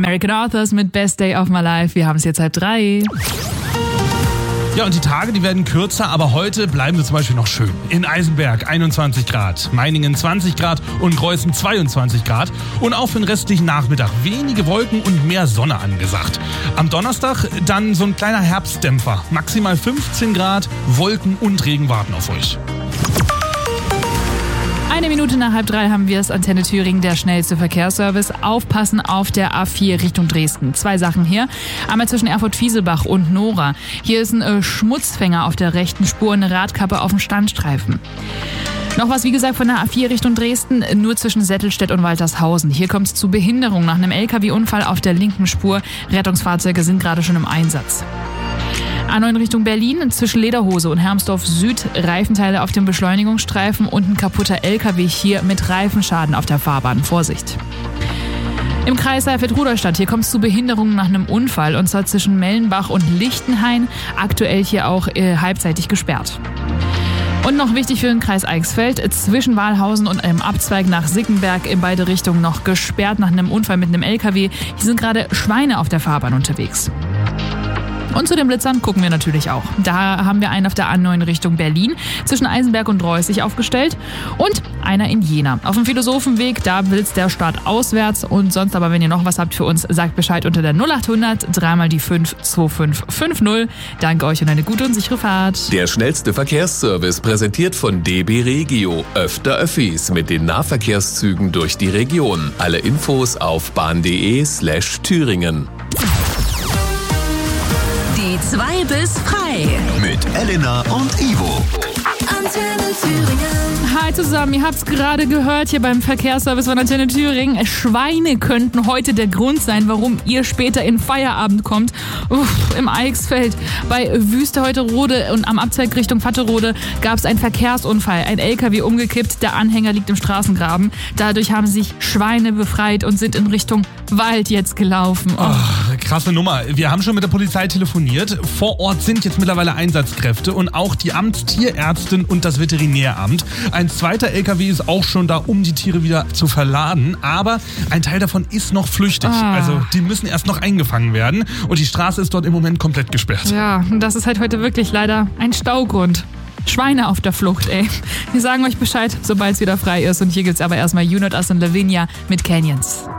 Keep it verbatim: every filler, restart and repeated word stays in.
American Authors mit Best Day of My Life. Wir haben es jetzt halb drei. Ja, und die Tage, die werden kürzer, aber heute bleiben sie zum Beispiel noch schön. In Eisenberg einundzwanzig Grad, Meiningen zwanzig Grad und Greußen zweiundzwanzig Grad. Und auch für den restlichen Nachmittag wenige Wolken und mehr Sonne angesagt. Am Donnerstag dann so ein kleiner Herbstdämpfer. Maximal fünfzehn Grad, Wolken und Regen warten auf euch. Eine Minute nach halb drei haben wir es. Antenne Thüringen, der schnellste Verkehrsservice. Aufpassen auf der A vier Richtung Dresden. Zwei Sachen hier. Einmal zwischen Erfurt-Fieselbach und Nora. Hier ist ein äh, Schmutzfänger auf der rechten Spur, eine Radkappe auf dem Standstreifen. Noch was, wie gesagt, von der A vier Richtung Dresden, nur zwischen Settelstedt und Waltershausen. Hier kommt es zu Behinderung nach einem L K W-Unfall auf der linken Spur. Rettungsfahrzeuge sind gerade schon im Einsatz. A neun Richtung Berlin, zwischen Lederhose und Hermsdorf Süd, Reifenteile auf dem Beschleunigungsstreifen und ein kaputter L K W hier mit Reifenschaden auf der Fahrbahn. Vorsicht! Im Kreis Saalfeld-Rudolstadt, hier kommt es zu Behinderungen nach einem Unfall, und zwar zwischen Mellenbach und Lichtenhain, aktuell hier auch äh, halbseitig gesperrt. Und noch wichtig für den Kreis Eichsfeld, zwischen Walhausen und einem Abzweig nach Sickenberg in beide Richtungen noch gesperrt nach einem Unfall mit einem L K W. Hier sind gerade Schweine auf der Fahrbahn unterwegs. Und zu den Blitzern gucken wir natürlich auch. Da haben wir einen auf der A neun Richtung Berlin, zwischen Eisenberg und Reußig aufgestellt, und einer in Jena. Auf dem Philosophenweg, da blitzt der Start auswärts, und sonst aber, wenn ihr noch was habt für uns, sagt Bescheid unter der null acht hundert, dreimal die fünf, zwei fünf fünf null. Danke euch und eine gute und sichere Fahrt. Der schnellste Verkehrsservice präsentiert von D B Regio. Öfter Öffis mit den Nahverkehrszügen durch die Region. Alle Infos auf bahn.de slash Thüringen. Die zwei bis frei. Mit Elena und Ivo. Antenne Thüringen. Hi zusammen, ihr habt es gerade gehört hier beim Verkehrsservice von Antenne Thüringen. Schweine könnten heute der Grund sein, warum ihr später in Feierabend kommt. Uff, im Eichsfeld. Bei Wüste-Heuterode und am Abzweig Richtung Vatterode gab es einen Verkehrsunfall. Ein L K W umgekippt, der Anhänger liegt im Straßengraben. Dadurch haben sich Schweine befreit und sind in Richtung Wald jetzt gelaufen. Oh. Oh, krasse Nummer. Wir haben schon mit der Polizei telefoniert. Vor Ort sind jetzt mittlerweile Einsatzkräfte und auch die Amtstierärztin und das Veterinäramt. Ein zweiter L K W ist auch schon da, um die Tiere wieder zu verladen. Aber ein Teil davon ist noch flüchtig. Ah. Also die müssen erst noch eingefangen werden. Und die Straße ist dort im Moment komplett gesperrt. Ja, und das ist halt heute wirklich leider ein Staugrund. Schweine auf der Flucht, ey. Wir sagen euch Bescheid, sobald es wieder frei ist. Und hier gibt's aber erstmal You Not Us und Lavinia mit Canyons.